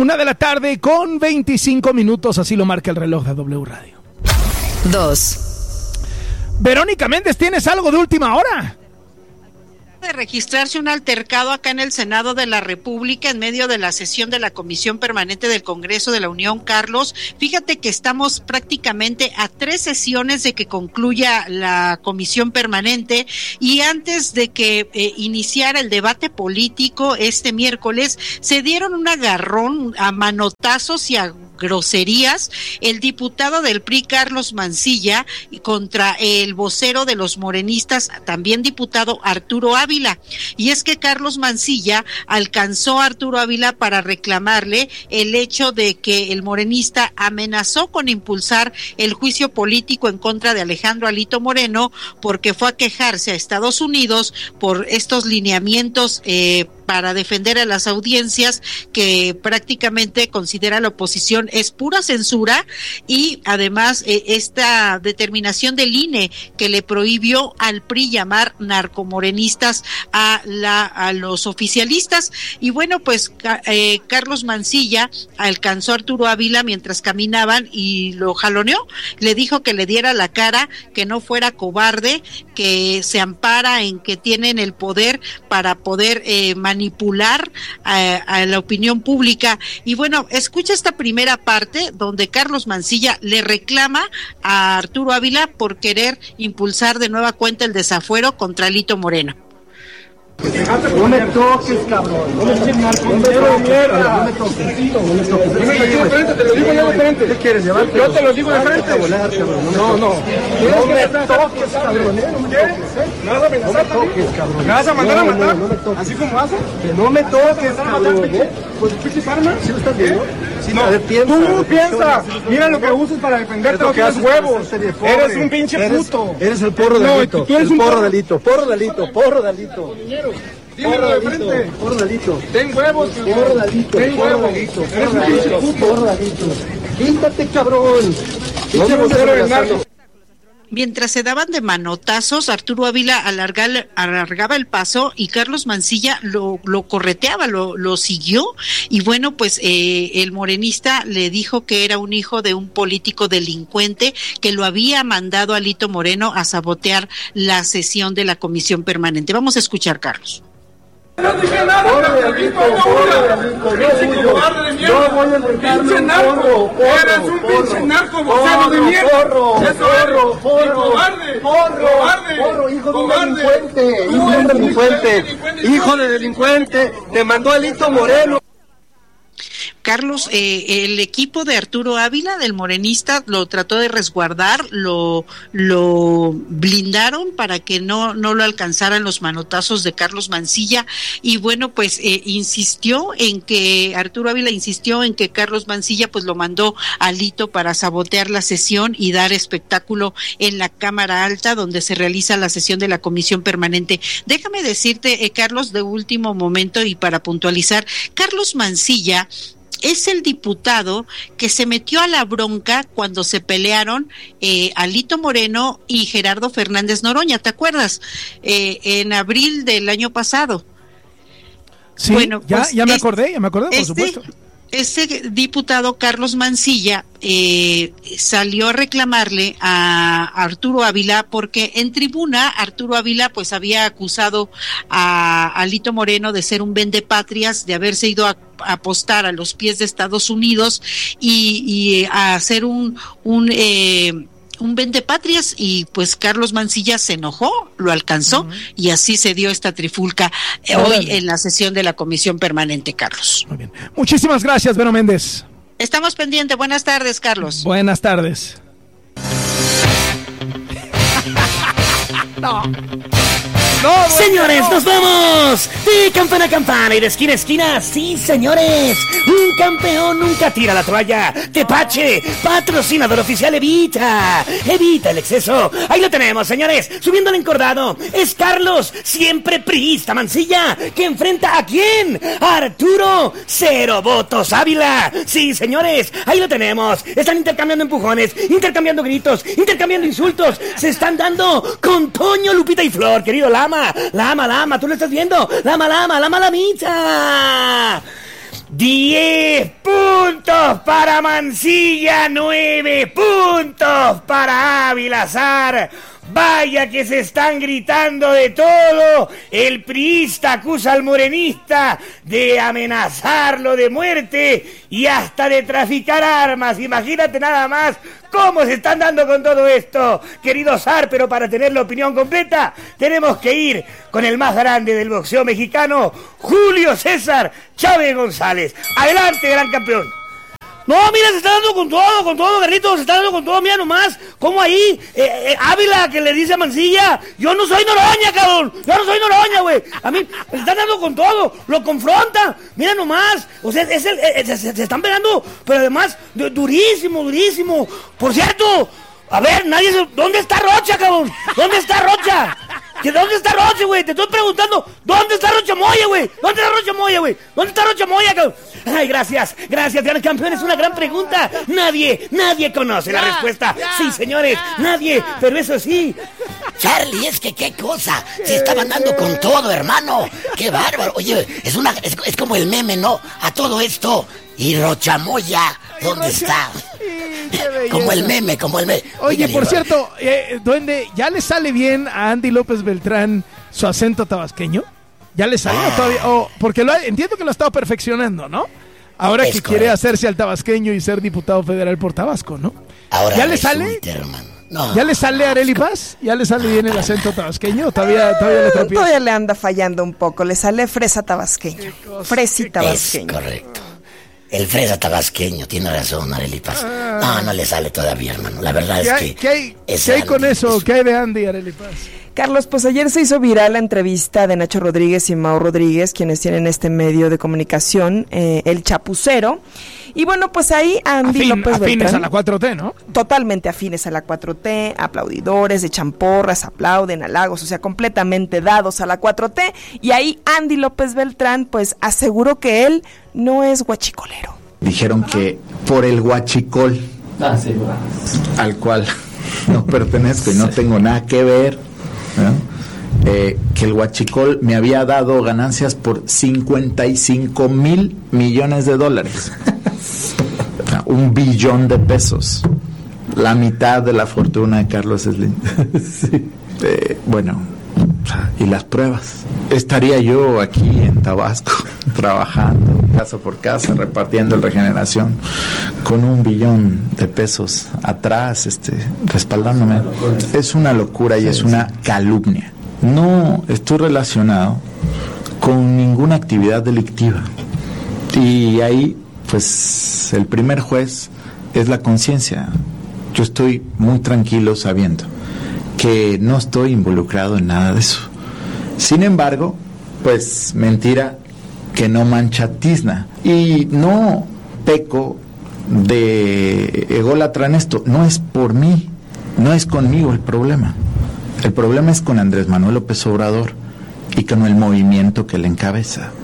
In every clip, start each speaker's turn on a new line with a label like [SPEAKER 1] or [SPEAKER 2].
[SPEAKER 1] 1:00 con 25 minutos, así lo marca el reloj de W Radio.
[SPEAKER 2] 2.
[SPEAKER 1] Verónica Méndez, ¿tienes algo de última hora?
[SPEAKER 3] De registrarse un altercado acá en el Senado de la República en medio de la sesión de la Comisión Permanente del Congreso de la Unión, Carlos. Fíjate que estamos prácticamente a 3 sesiones de que concluya la Comisión Permanente y antes de que iniciara el debate político este miércoles, se dieron un agarrón a manotazos y a groserías el diputado del PRI, Carlos Mancilla, contra el vocero de los morenistas, también diputado Arturo Ávila. Y es que Carlos Mancilla alcanzó a Arturo Ávila para reclamarle el hecho de que el morenista amenazó con impulsar el juicio político en contra de Alejandro Alito Moreno porque fue a quejarse a Estados Unidos por estos lineamientos para defender a las audiencias que prácticamente considera la oposición es pura censura y además esta determinación del INE que le prohibió al PRI llamar narcomorenistas a los oficialistas. Y bueno, pues Carlos Mancilla alcanzó a Arturo Ávila mientras caminaban y lo jaloneó, le dijo que le diera la cara, que no fuera cobarde, que se ampara en que tienen el poder para poder manipular a la opinión pública. Y bueno, escucha esta primera parte donde Carlos Mancilla le reclama a Arturo Ávila por querer impulsar de nueva cuenta el desafuero contra Alito Moreno.
[SPEAKER 4] No me toques, cabrón. No me toques. No me toques. Te lo digo yo de frente. ¿Qué quieres llevarte? Yo te lo digo de frente. No. No me toques, cabrón. ¿Me vas a amenazar? No me toques, cabrón. ¿Me vas a mandar a matar? ¿Así como haces? Que no me toques, cabrón. ¿Pues pinche arma? ¿Sí lo estás viendo? No, tú piensas. Mira lo que usas para defenderte los tres huevos. Eres un pinche puto.
[SPEAKER 5] Eres el porro de Alito. El porro de Alito. Porro de Alito. Porro de Alito.
[SPEAKER 4] Dímelo de frente.
[SPEAKER 5] Porro de Alito.
[SPEAKER 4] Ten huevos.
[SPEAKER 5] Porro de Alito.
[SPEAKER 4] Ten huevos. Eres un pinche puto.
[SPEAKER 5] Porro de Alito. Quítate, cabrón.
[SPEAKER 4] Pinche vocero del narco.
[SPEAKER 3] Mientras se daban de manotazos, Arturo Ávila alargaba el paso y Carlos Mancilla lo correteaba, lo siguió. Y bueno, pues el morenista le dijo que era un hijo de un político delincuente que lo había mandado a Alito Moreno a sabotear la sesión de la Comisión Permanente. Vamos a escuchar, Carlos.
[SPEAKER 4] No dije nada, pinche narco, eres un pinche narco vocero de mierda,
[SPEAKER 5] porro, hijo de un hijo de delincuente, te mandó Alito Moreno.
[SPEAKER 3] Carlos, el equipo de Arturo Ávila, del morenista, lo trató de resguardar, lo blindaron para que no lo alcanzaran los manotazos de Carlos Mancilla. Y bueno, pues Arturo Ávila insistió en que Carlos Mancilla pues lo mandó a Alito para sabotear la sesión y dar espectáculo en la Cámara Alta donde se realiza la sesión de la Comisión Permanente. Déjame decirte, Carlos, de último momento y para puntualizar, Carlos Mancilla es el diputado que se metió a la bronca cuando se pelearon Alito Moreno y Gerardo Fernández Noroña, ¿te acuerdas? En abril del año pasado.
[SPEAKER 1] Sí, bueno, pues ya me acordé, por supuesto.
[SPEAKER 3] Ese diputado Carlos Mancilla salió a reclamarle a Arturo Ávila porque en tribuna Arturo Ávila pues había acusado a Alito Moreno de ser un vendepatrias, de haberse ido a apostar a los pies de Estados Unidos y a hacer un vendepatrias, y pues Carlos Mancilla se enojó, lo alcanzó y así se dio esta trifulca hoy en la sesión de la Comisión Permanente, Carlos.
[SPEAKER 1] Muy bien. Muchísimas gracias, Vero Méndez.
[SPEAKER 3] Estamos pendientes. Buenas tardes, Carlos.
[SPEAKER 1] Buenas tardes. No.
[SPEAKER 6] Señores, nos vamos de campana a campana y de esquina a esquina. Sí, señores, un campeón nunca tira la toalla. Tepache, patrocinador oficial Evita el exceso. Ahí lo tenemos, señores, subiendo al encordado. Es Carlos, siempre priista Mancilla, que enfrenta ¿a quién? A Arturo 0 votos Ávila. Sí, señores, ahí lo tenemos. Están intercambiando empujones, intercambiando gritos, intercambiando insultos. Se están dando con Toño, Lupita y Flor, querido Lama, ¿tú lo estás viendo? Lama, la mitad. 10 puntos. puntos para Mancilla, 9 puntos para Ávila Azar. Vaya que se están gritando de todo. El priista acusa al morenista de amenazarlo de muerte y hasta de traficar armas. Imagínate nada más cómo se están dando con todo esto, querido Zar, pero para tener la opinión completa tenemos que ir con el más grande del boxeo mexicano, Julio César Chávez González. Adelante, gran campeón.
[SPEAKER 2] No, mira, se está dando con todo, Carlitos, se está dando con todo, mira nomás, como ahí, Ávila que le dice a Mancilla, yo no soy Noroña, cabrón, yo no soy Noroña, güey, a mí se están dando con todo, lo confronta, mira nomás, o sea, se están pegando, pero además, durísimo, por cierto, a ver, ¿dónde está Rocha, cabrón? ¿Dónde está Rocha? ¿Dónde está Rocha, güey? Te estoy preguntando, ¿dónde está Rocha Moya, güey? ¿Dónde está Rocha Moya, güey? ¿Dónde está Rocha Moya, cabrón? Ay, gracias, gran campeón, es una gran pregunta. Nadie conoce la respuesta. Sí, señores, nadie, pero eso sí.
[SPEAKER 6] Charlie, es que qué cosa, se estaban dando con todo, hermano. Qué bárbaro. Oye, es como el meme, ¿no? A todo esto. Y Rochamoya, ¿dónde está? Como el meme.
[SPEAKER 1] Oye, por cierto, Duende, ¿ya le sale bien a Andy López Beltrán su acento tabasqueño? ¿Ya le sale todavía? Porque entiendo que lo ha estado perfeccionando, ¿no? Ahora que quiere hacerse al tabasqueño y ser diputado federal por Tabasco, ¿no?
[SPEAKER 6] Ahora
[SPEAKER 1] ¿Ya le sale?
[SPEAKER 6] No,
[SPEAKER 1] ¿Ya le sale a Arely Paz? ¿Ya le sale bien el acento tabasqueño? ¿Todavía le tropie?
[SPEAKER 7] Todavía le anda fallando un poco, le sale fresa tabasqueño. Fresi tabasqueño.
[SPEAKER 6] Es correcto. El fresa tabasqueño, tiene razón, Arely Paz. No le sale todavía, hermano. La verdad es que...
[SPEAKER 1] ¿Qué hay con eso? ¿Qué hay de Andy, Arely Paz?
[SPEAKER 7] Carlos, pues ayer se hizo viral la entrevista de Nacho Rodríguez y Mau Rodríguez, quienes tienen este medio de comunicación, El Chapucero. Y bueno, pues ahí Andy López Beltrán.
[SPEAKER 1] Afines a la 4T, ¿no?
[SPEAKER 7] Totalmente afines a la 4T, aplaudidores de champorras, aplauden, halagos, o sea, completamente dados a la 4T. Y ahí Andy López Beltrán, pues aseguró que él no es guachicolero.
[SPEAKER 8] Dijeron que por el huachicol, al cual no pertenezco y no tengo nada que ver, ¿no? Que el huachicol me había dado ganancias por 55 mil millones de dólares. $1 billón de pesos. La mitad de la fortuna de Carlos Slim. Sí. Bueno, y las pruebas. Estaría yo aquí en Tabasco trabajando casa por casa, repartiendo el Regeneración con $1 billón de pesos atrás, respaldándome. Es una locura y es una calumnia. No estoy relacionado con ninguna actividad delictiva. Y ahí, pues, el primer juez es la conciencia. Yo estoy muy tranquilo sabiendo que no estoy involucrado en nada de eso. Sin embargo, pues, mentira que no mancha tizna. Y no peco de ególatra en esto. No es por mí, no es conmigo el problema. El problema es con Andrés Manuel López Obrador y con el movimiento que le encabeza.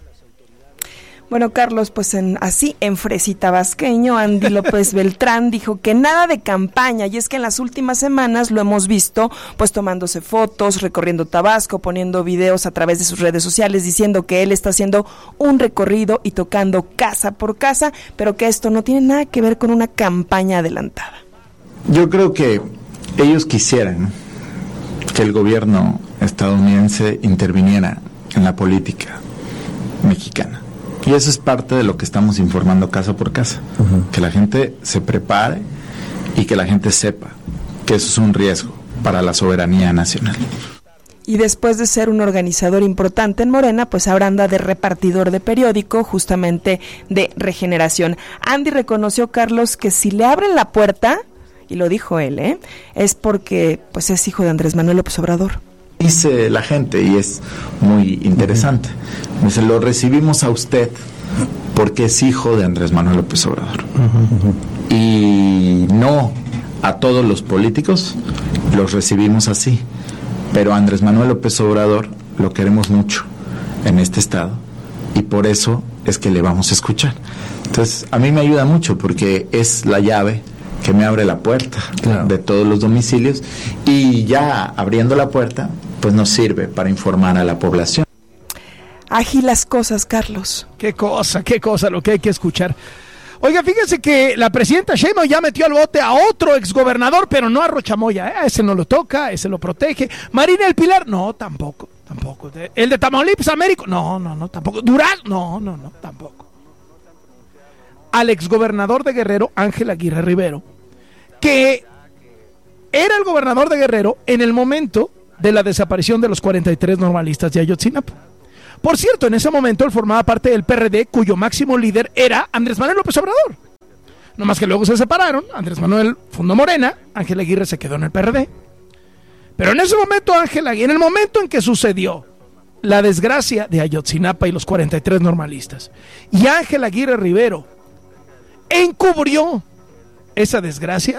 [SPEAKER 7] Bueno, Carlos, pues así en Fresi tabasqueño, Andy López Beltrán dijo que nada de campaña, y es que en las últimas semanas lo hemos visto pues tomándose fotos, recorriendo Tabasco, poniendo videos a través de sus redes sociales, diciendo que él está haciendo un recorrido y tocando casa por casa, pero que esto no tiene nada que ver con una campaña adelantada.
[SPEAKER 8] Yo creo que ellos quisieran que el gobierno estadounidense interviniera en la política mexicana. Y eso es parte de lo que estamos informando casa por casa. Que la gente se prepare y que la gente sepa que eso es un riesgo para la soberanía nacional.
[SPEAKER 7] Y después de ser un organizador importante en Morena, pues ahora anda de repartidor de periódico, justamente de Regeneración. Andy reconoció, Carlos, que si le abren la puerta, y lo dijo él, es porque pues es hijo de Andrés Manuel López Obrador.
[SPEAKER 8] Dice la gente, y es muy interesante, dice, lo recibimos a usted porque es hijo de Andrés Manuel López Obrador. Y no a todos los políticos los recibimos así, pero a Andrés Manuel López Obrador lo queremos mucho en este estado y por eso es que le vamos a escuchar. Entonces, a mí me ayuda mucho porque es la llave que me abre la puerta, claro, de todos los domicilios, y ya abriendo la puerta, pues nos sirve para informar a la población.
[SPEAKER 7] Ágil las cosas, Carlos.
[SPEAKER 1] Qué cosa, lo que hay que escuchar. Oiga, fíjense que la presidenta Sheinbaum ya metió al bote a otro exgobernador, pero no a Rochamoya, ¿eh? Ese no lo toca, ese lo protege. Marina del Pilar, no, tampoco. El de Tamaulipas, Américo, no, tampoco. Durazno, no, tampoco. Al exgobernador de Guerrero, Ángel Aguirre Rivero, que era el gobernador de Guerrero en el momento de la desaparición de los 43 normalistas de Ayotzinapa. Por cierto, en ese momento él formaba parte del PRD, cuyo máximo líder era Andrés Manuel López Obrador. No más que luego se separaron, Andrés Manuel fundó Morena, Ángel Aguirre se quedó en el PRD. Pero en ese momento, Ángel Aguirre, en el momento en que sucedió la desgracia de Ayotzinapa y los 43 normalistas, y Ángel Aguirre Rivero encubrió esa desgracia,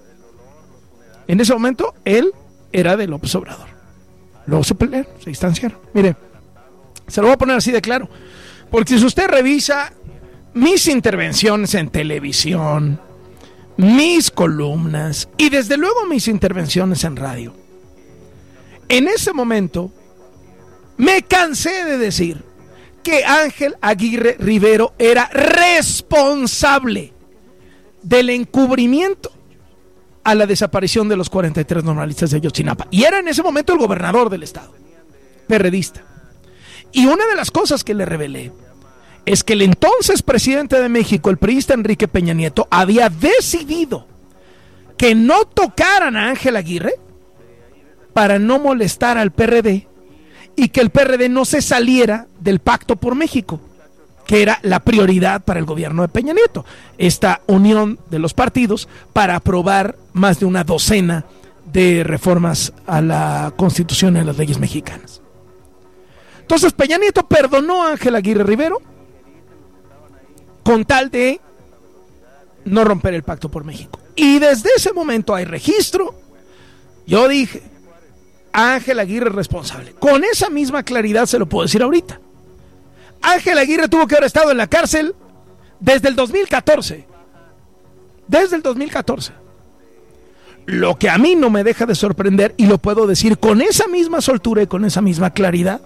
[SPEAKER 1] en ese momento él era de López Obrador. Luego se pelearon, se distanciaron. Mire, se lo voy a poner así de claro, porque si usted revisa mis intervenciones en televisión, mis columnas y desde luego mis intervenciones en radio, en ese momento me cansé de decir que Ángel Aguirre Rivero era responsable del encubrimiento a la desaparición de los 43 normalistas de Ayotzinapa. Y era en ese momento el gobernador del estado, perredista. Y una de las cosas que le revelé es que el entonces presidente de México, el priista Enrique Peña Nieto, había decidido que no tocaran a Ángel Aguirre para no molestar al PRD y que el PRD no se saliera del Pacto por México, que era la prioridad para el gobierno de Peña Nieto, esta unión de los partidos para aprobar más de una docena de reformas a la Constitución y a las leyes mexicanas. Entonces Peña Nieto perdonó a Ángel Aguirre Rivero con tal de no romper el Pacto por México. Y desde ese momento hay registro. Yo dije, Ángel Aguirre es responsable. Con esa misma claridad se lo puedo decir ahorita. Ángel Aguirre tuvo que haber estado en la cárcel desde el 2014. Desde el 2014. Lo que a mí no me deja de sorprender, y lo puedo decir con esa misma soltura y con esa misma claridad,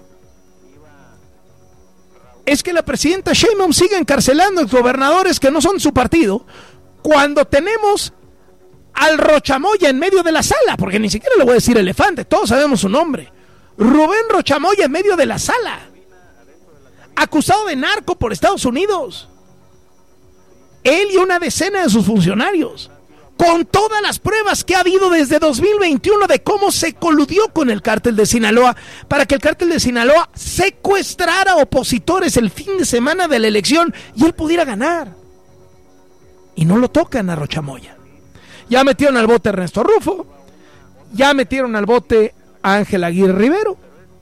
[SPEAKER 1] es que la presidenta Sheinbaum sigue encarcelando gobernadores que no son su partido, cuando tenemos al Rochamoya en medio de la sala, porque ni siquiera le voy a decir elefante, todos sabemos su nombre. Rubén Rochamoya en medio de la sala, acusado de narco por Estados Unidos. Él y una decena de sus funcionarios, con todas las pruebas que ha habido desde 2021 de cómo se coludió con el cártel de Sinaloa para que el cártel de Sinaloa secuestrara opositores el fin de semana de la elección y él pudiera ganar. Y no lo tocan a Rochamoya. Ya metieron al bote a Ernesto Rufo, ya metieron al bote a Ángel Aguirre Rivero.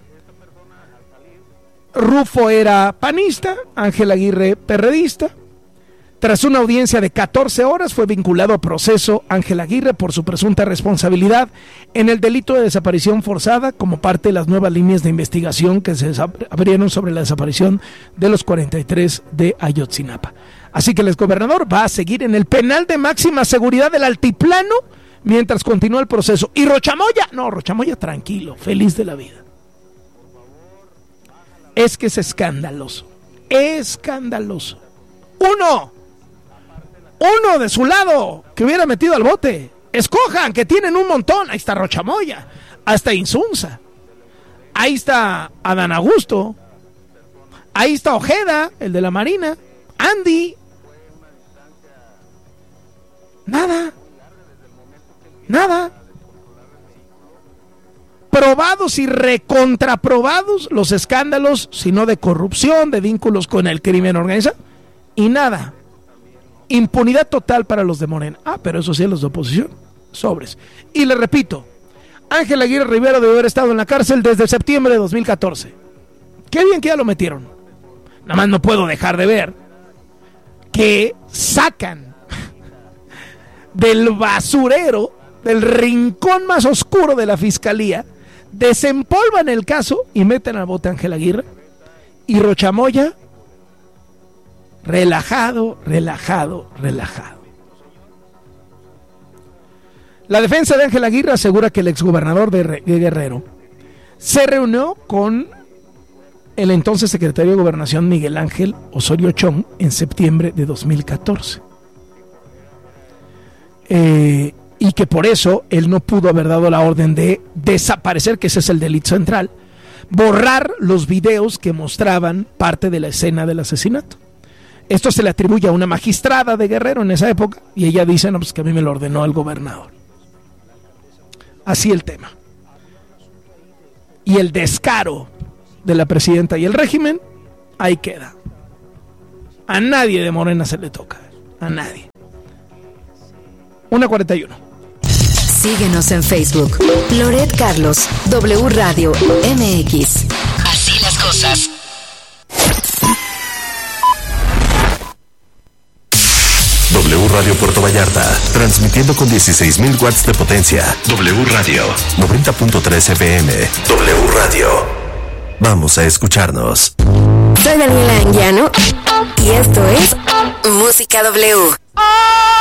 [SPEAKER 1] Rufo era panista, Ángel Aguirre perredista. Tras una audiencia de 14 horas fue vinculado a proceso Ángel Aguirre por su presunta responsabilidad en el delito de desaparición forzada como parte de las nuevas líneas de investigación que se abrieron sobre la desaparición de los 43 de Ayotzinapa. Así que el exgobernador va a seguir en el penal de máxima seguridad del Altiplano mientras continúa el proceso. Y Rochamoya, no, Rochamoya tranquilo, feliz de la vida. Es que es escandaloso, escandaloso. Uno de su lado que hubiera metido al bote. Escojan, que tienen un montón. Ahí está Rochamoya, hasta Insunza, ahí está Adán Augusto, ahí está Ojeda, el de la Marina, Andy. Nada. Probados y recontraprobados los escándalos, sino de corrupción, de vínculos con el crimen organizado, y nada. Impunidad total para los de Morena. Pero eso sí, los de oposición, sobres. Y le repito, Ángel Aguirre Rivero debe haber estado en la cárcel desde septiembre de 2014. Qué bien que ya lo metieron. Nada más no puedo dejar de ver que sacan del basurero, del rincón más oscuro de la fiscalía, desempolvan el caso y meten al bote a Ángel Aguirre. Y Rochamoya, relajado. La defensa de Ángel Aguirre asegura que el exgobernador de Guerrero se reunió con el entonces secretario de Gobernación Miguel Ángel Osorio Chong en septiembre de 2014. y que por eso él no pudo haber dado la orden de desaparecer, que ese es el delito central, borrar los videos que mostraban parte de la escena del asesinato. Esto se le atribuye a una magistrada de Guerrero en esa época, y ella dice, no, pues que a mí me lo ordenó el gobernador. Así el tema. Y el descaro de la presidenta y el régimen, ahí queda. A nadie de Morena se le toca. A nadie. 1:41.
[SPEAKER 9] Síguenos en Facebook. Loret Carlos, W Radio MX. Así las cosas.
[SPEAKER 10] W Radio Puerto Vallarta, transmitiendo con 16,000 watts de potencia. W Radio, 90.3 FM. W Radio. Vamos a escucharnos.
[SPEAKER 9] Soy Daniela Anguiano y esto es Música W.